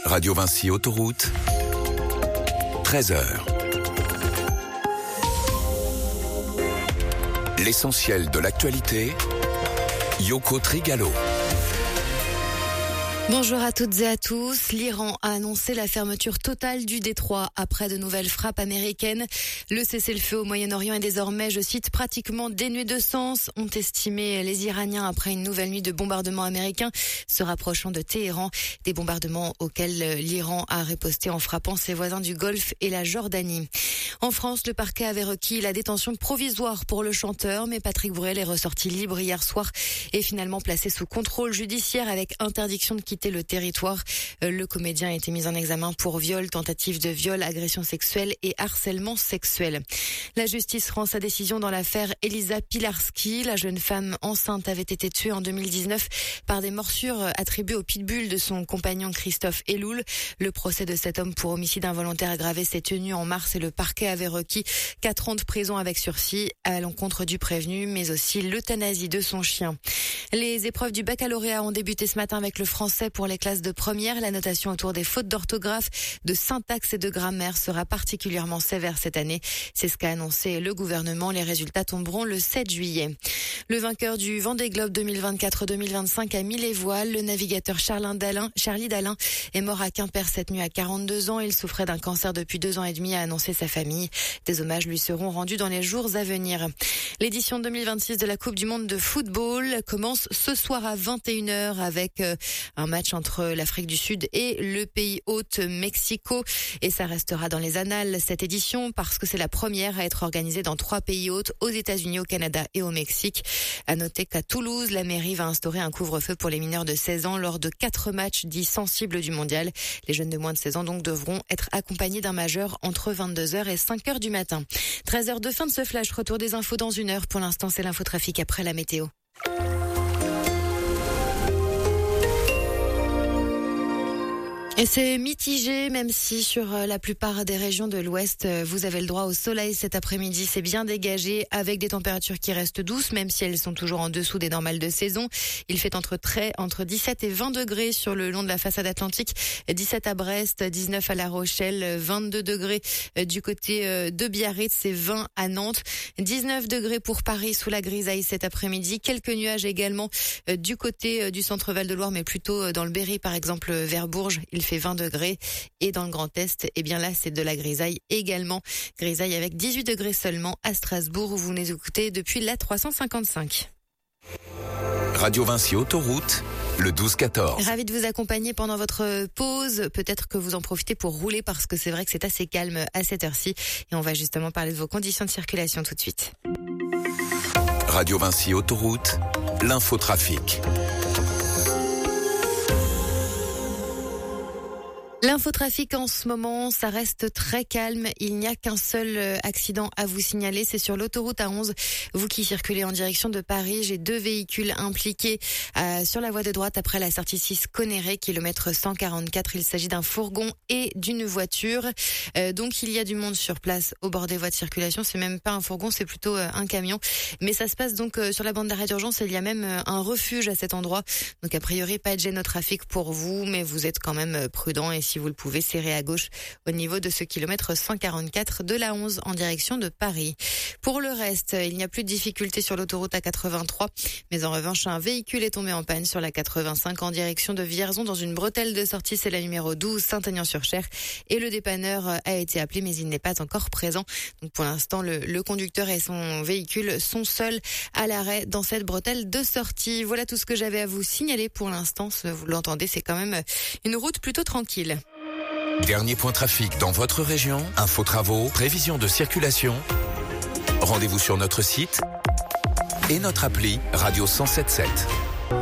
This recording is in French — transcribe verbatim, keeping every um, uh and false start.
Radio Vinci Autoroute, treize heures. L'essentiel de l'actualité, Yoko Trigalo. Bonjour à toutes et à tous. L'Iran a annoncé la fermeture totale du détroit après de nouvelles frappes américaines. Le cessez-le-feu au Moyen-Orient est désormais, je cite, pratiquement dénué de sens, ont estimé les Iraniens après une nouvelle nuit de bombardements américains se rapprochant de Téhéran. Des bombardements auxquels l'Iran a riposté en frappant ses voisins du Golfe et la Jordanie. En France, le parquet avait requis la détention provisoire pour le chanteur, mais Patrick Bruel est ressorti libre hier soir et finalement placé sous contrôle judiciaire avec interdiction de quitter le territoire. Le comédien a été mis en examen pour viol, tentative de viol, agression sexuelle et harcèlement sexuel. La justice rend sa décision dans l'affaire Elisa Pilarski. La jeune femme enceinte avait été tuée en deux mille dix-neuf par des morsures attribuées au pitbull de son compagnon Christophe Eloul. Le procès de cet homme pour homicide involontaire aggravé s'est tenu en mars et le parquet avait requis quatre ans de prison avec sursis à l'encontre du prévenu, mais aussi l'euthanasie de son chien. Les épreuves du baccalauréat ont débuté ce matin avec le français pour les classes de première. La notation autour des fautes d'orthographe, de syntaxe et de grammaire sera particulièrement sévère cette année. C'est ce qu'a annoncé le gouvernement. Les résultats tomberont le sept juillet. Le vainqueur du Vendée Globe deux mille vingt-quatre deux mille vingt-cinq a mis les voiles. Le navigateur Charlin Dalin, Charlie Dalin est mort à Quimper cette nuit à quarante-deux ans. Il souffrait d'un cancer depuis deux ans et demi, a annoncé sa famille. Des hommages lui seront rendus dans les jours à venir. L'édition deux mille vingt-six de la Coupe du Monde de football commence ce soir à vingt et une heures avec un match entre l'Afrique du Sud et le pays hôte Mexico. Et ça restera dans les annales cette édition parce que c'est la première à être organisée dans trois pays hôtes, aux États-Unis, au Canada et au Mexique. À noter qu'à Toulouse, la mairie va instaurer un couvre-feu pour les mineurs de seize ans lors de quatre matchs dits sensibles du mondial. Les jeunes de moins de seize ans donc devront être accompagnés d'un majeur entre vingt-deux heures et cinq heures du matin. treize heures de fin de ce flash. Retour des infos dans une heure. Pour l'instant, c'est l'infotrafic après la météo. Et c'est mitigé, même si sur la plupart des régions de l'Ouest, vous avez le droit au soleil cet après-midi. C'est bien dégagé avec des températures qui restent douces, même si elles sont toujours en dessous des normales de saison. Il fait entre très, entre dix-sept et vingt degrés sur le long de la façade atlantique. dix-sept à Brest, dix-neuf à La Rochelle, vingt-deux degrés du côté de Biarritz et vingt à Nantes. dix-neuf degrés pour Paris sous la grisaille cet après-midi. Quelques nuages également du côté du centre Val-de-Loire, mais plutôt dans le Berry, par exemple, vers Bourges. Il fait vingt degrés et dans le Grand Est, eh bien là, c'est de la grisaille également. Grisaille avec dix-huit degrés seulement à Strasbourg où vous nous écoutez depuis la trois cent cinquante-cinq. Radio Vinci Autoroute, le douze quatorze. Ravi de vous accompagner pendant votre pause. Peut-être que vous en profitez pour rouler parce que c'est vrai que c'est assez calme à cette heure-ci. Et on va justement parler de vos conditions de circulation tout de suite. Radio Vinci Autoroute, l'infotrafic. L'infotrafic en ce moment, ça reste très calme. Il n'y a qu'un seul accident à vous signaler, c'est sur l'autoroute A onze. Vous qui circulez en direction de Paris, j'ai deux véhicules impliqués euh, sur la voie de droite après la sortie six Connerré, kilomètre cent quarante-quatre. Il s'agit d'un fourgon et d'une voiture. Euh, donc il y a du monde sur place au bord des voies de circulation. C'est même pas un fourgon, c'est plutôt euh, un camion. Mais ça se passe donc euh, sur la bande d'arrêt d'urgence. Il y a même euh, un refuge à cet endroit. Donc a priori, pas de gêne au trafic pour vous, mais vous êtes quand même euh, prudent et si vous le pouvez, serrer à gauche au niveau de ce kilomètre cent quarante-quatre de la onze en direction de Paris. Pour le reste, il n'y a plus de difficultés sur l'autoroute A quatre-vingt-trois, mais en revanche, un véhicule est tombé en panne sur la quatre-vingt-cinq en direction de Vierzon dans une bretelle de sortie, c'est la numéro douze, Saint-Aignan-sur-Cher, et le dépanneur a été appelé, mais il n'est pas encore présent. Donc pour l'instant, le, le conducteur et son véhicule sont seuls à l'arrêt dans cette bretelle de sortie. Voilà tout ce que j'avais à vous signaler pour l'instant. Vous l'entendez, c'est quand même une route plutôt tranquille. Dernier point trafic dans votre région, info travaux, prévision de circulation. Rendez-vous sur notre site et notre appli Radio cent sept sept.